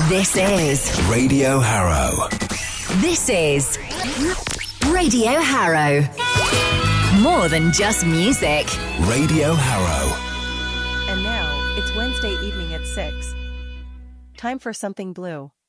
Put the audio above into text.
This is Radio Harrow. This is Radio Harrow. More than just music. Radio Harrow. And now, it's Wednesday evening at 6. Time for Something Blue.